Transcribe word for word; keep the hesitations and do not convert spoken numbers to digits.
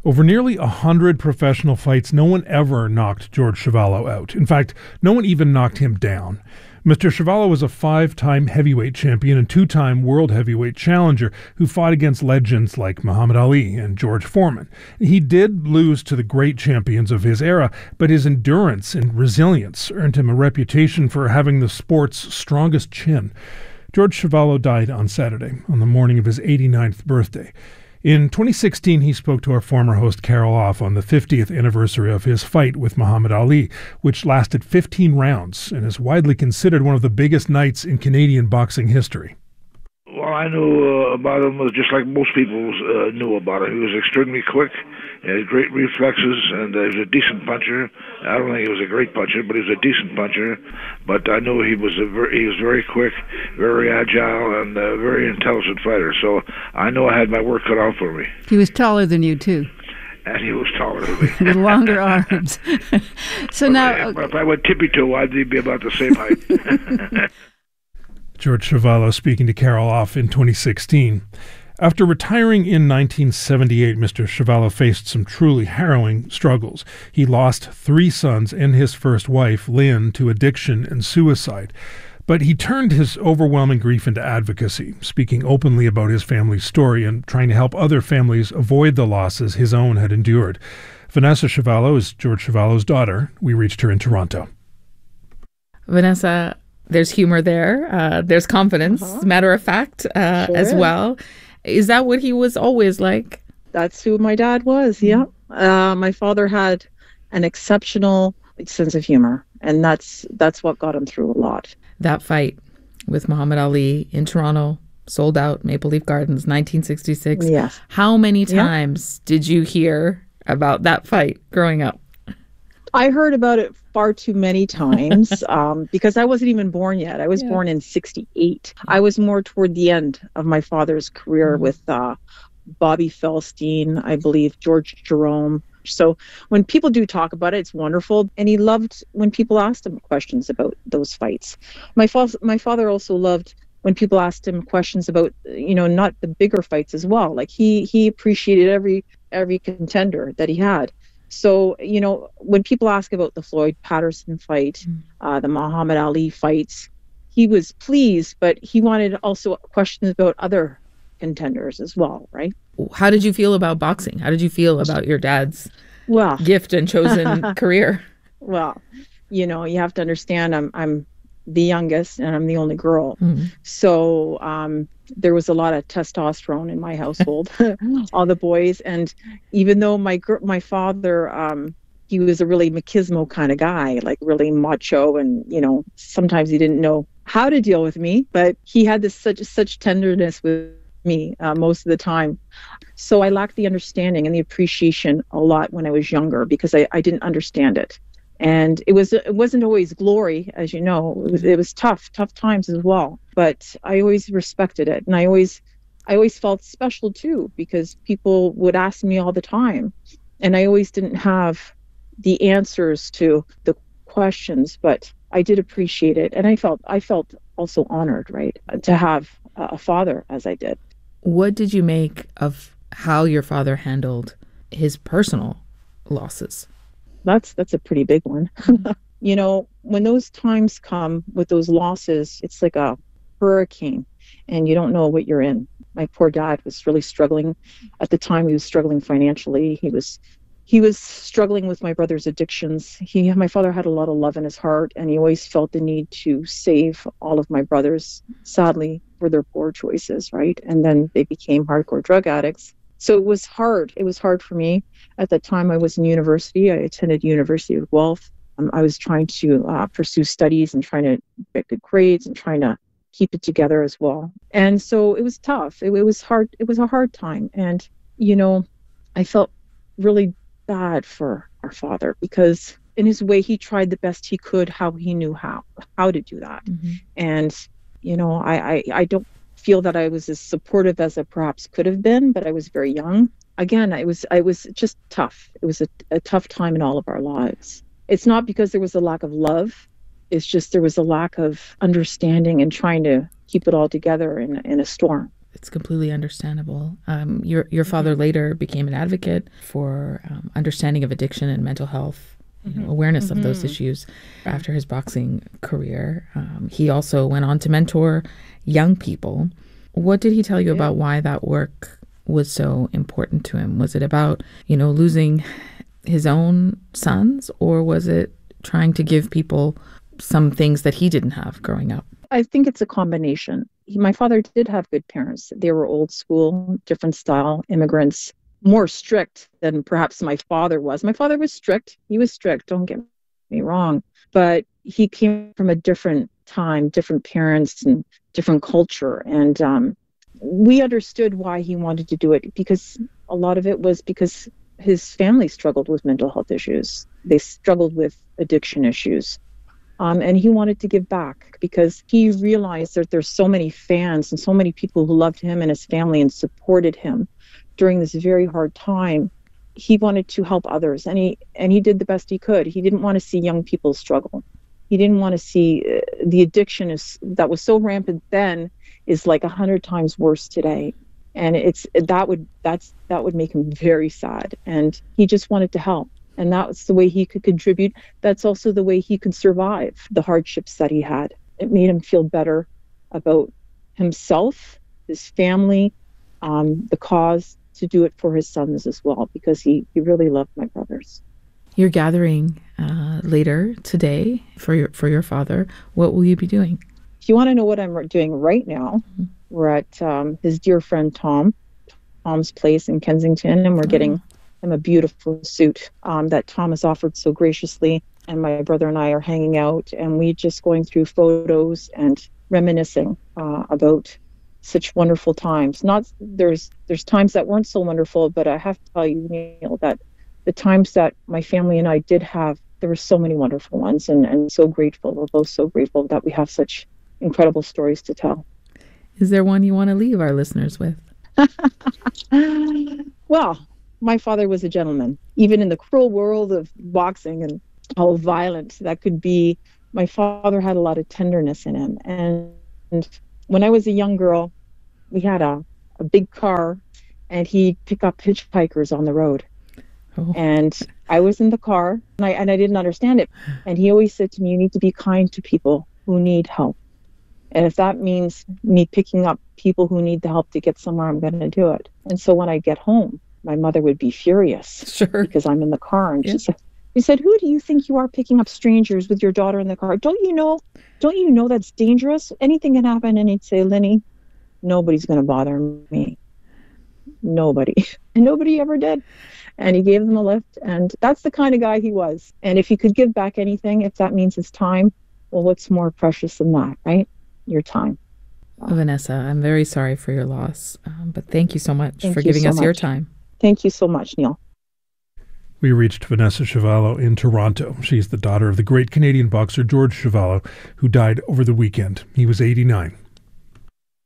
Over nearly a hundred professional fights, no one ever knocked George Chuvalo out. In fact, no one even knocked him down. Mister Chuvalo was a five-time heavyweight champion and two-time world heavyweight challenger who fought against legends like Muhammad Ali and George Foreman. He did lose to the great champions of his era, but his endurance and resilience earned him a reputation for having the sport's strongest chin. George Chuvalo died on Saturday, on the morning of his eighty-ninth birthday. In twenty sixteen, he spoke to our former host Carol Off on the fiftieth anniversary of his fight with Muhammad Ali, which lasted fifteen rounds and is widely considered one of the biggest nights in Canadian boxing history. Well, I knew uh, about him just like most people uh, knew about him. He was extremely quick, he had great reflexes, and uh, he was a decent puncher. I don't think he was a great puncher, but he was a decent puncher. But I knew he was a very, he was very quick, very agile, and a very intelligent fighter. So I know I had my work cut out for me. He was taller than you, too. And he was taller than me. With longer arms. So but now... I, if I went tippy-toe, I'd be about the same height. George Chuvalo speaking to Carol Off in twenty sixteen. After retiring in nineteen seventy-eight, Mister Chuvalo faced some truly harrowing struggles. He lost three sons and his first wife, Lynn, to addiction and suicide. But he turned his overwhelming grief into advocacy, speaking openly about his family's story and trying to help other families avoid the losses his own had endured. Vanessa Chuvalo is George Chuvalo's daughter. We reached her in Toronto. Vanessa, there's humor there. Uh, there's confidence, uh-huh. matter of fact, uh, sure as is. well. Is that what he was always like? That's who my dad was, yeah. Uh, my father had an exceptional sense of humor, and that's that's what got him through a lot. That fight with Muhammad Ali in Toronto, sold out, Maple Leaf Gardens, nineteen sixty-six. Yes. How many times yeah. did you hear about that fight growing up? I heard about it far too many times um, because I wasn't even born yet. I was yeah. born in sixty-eight. I was more toward the end of my father's career mm-hmm. with uh, Bobby Felstein, I believe, George Jerome. So when people do talk about it, it's wonderful. And he loved when people asked him questions about those fights. My, fa- my father also loved when people asked him questions about, you know, not the bigger fights as well. Like he he appreciated every every contender that he had. So, you know, when people ask about the Floyd Patterson fight, mm. uh, the Muhammad Ali fights, he was pleased, but he wanted also questions about other contenders as well, right? How did you feel about boxing? How did you feel about your dad's well, gift and chosen career? Well, you know, you have to understand I'm I'm the youngest and I'm the only girl. Mm-hmm. So um, there was a lot of testosterone in my household, all the boys. And even though my my father, um, he was a really machismo kind of guy, like really macho. And, you know, sometimes he didn't know how to deal with me, but he had this such such tenderness with me uh, most of the time. So I lacked the understanding and the appreciation a lot when I was younger because I, I didn't understand it. And it was it wasn't always glory, as you know. It was it was tough, tough times as well. But I always respected it, and I always I always felt special too because people would ask me all the time, and I always didn't have the answers to the questions, but I did appreciate it, and I felt I felt also honored, right, to have a father as I did. What did you make of how your father handled his personal losses? That's that's a pretty big one. You know, when those times come with those losses, it's like a hurricane and you don't know what you're in. My poor dad was really struggling. At the time, he was struggling financially. He was he was struggling with my brother's addictions. He, my father had a lot of love in his heart, and he always felt the need to save all of my brothers, sadly, for their poor choices, right? And then they became hardcore drug addicts. So it was hard. It was hard for me. At the time I was in university, I attended University of Guelph. Um, I was trying to uh, pursue studies and trying to get good grades and trying to keep it together as well. And so it was tough. It, it was hard. It was a hard time. And, you know, I felt really bad for our father because in his way, he tried the best he could, how he knew how, how to do that. Mm-hmm. And, you know, I, I, I don't feel that I was as supportive as I perhaps could have been, but I was very young. Again, I was I was just tough. It was a, a tough time in all of our lives. It's not because there was a lack of love. It's just there was a lack of understanding and trying to keep it all together in, in a storm. It's completely understandable. Um, your your father later became an advocate for um, understanding of addiction and mental health, you know, awareness mm-hmm. of those issues after his boxing career. Um, he also went on to mentor young people. What did he tell you yeah. about why that work was so important to him? Was it about, you know, losing his own sons, or was it trying to give people some things that he didn't have growing up? I think it's a combination. He, my father did have good parents. They were old school, different style immigrants, more strict than perhaps my father was. My father was strict. He was strict, don't get me wrong. But he came from a different time, different parents and different culture. And um, we understood why he wanted to do it, because a lot of it was because his family struggled with mental health issues. They struggled with addiction issues. Um, and he wanted to give back because he realized that there's so many fans and so many people who loved him and his family and supported him during this very hard time. He wanted to help others, and he and he did the best he could. He didn't want to see young people struggle. He didn't want to see uh, the addiction is that was so rampant then is like a hundred times worse today, and it's that would that's that would make him very sad. And he just wanted to help. And that's the way he could contribute. That's also the way he could survive the hardships that he had. It made him feel better about himself, his family, um, the cause, to do it for his sons as well, because he, he really loved my brothers. You're gathering uh, later today for your for your father. What will you be doing? If you want to know what I'm doing right now, mm-hmm. we're at um, his dear friend Tom, Tom's place in Kensington, and we're oh. getting him a beautiful suit um, that Tom has offered so graciously. And my brother and I are hanging out, and we just going through photos and reminiscing uh, about such wonderful times. Not there's there's times that weren't so wonderful, but I have to tell you, Neil, that the times that my family and I did have, there were so many wonderful ones, and, and so grateful. We're both so grateful that we have such incredible stories to tell. Is there one you want to leave our listeners with? Well, my father was a gentleman. Even in the cruel world of boxing and how violent that could be, my father had a lot of tenderness in him. And, and when I was a young girl, we had a, a big car, and he'd pick up hitchhikers on the road. Oh. And I was in the car, and I, and I didn't understand it. And he always said to me, you need to be kind to people who need help. And if that means me picking up people who need the help to get somewhere, I'm going to do it. And so when I get home, my mother would be furious sure. because I'm in the car. And yeah. she said, she said, who do you think you are picking up strangers with your daughter in the car? Don't you know, don't you know that's dangerous? Anything can happen. And he'd say, Lenny, nobody's going to bother me. Nobody. And nobody ever did. And he gave them a lift. And that's the kind of guy he was. And if he could give back anything, if that means his time, well, what's more precious than that, right? Your time. Wow. Vanessa, I'm very sorry for your loss. Um, but thank you so much thank for you giving so us much. your time. Thank you so much, Neil. We reached Vanessa Chuvalo in Toronto. She's the daughter of the great Canadian boxer George Chuvalo, who died over the weekend. He was eighty-nine.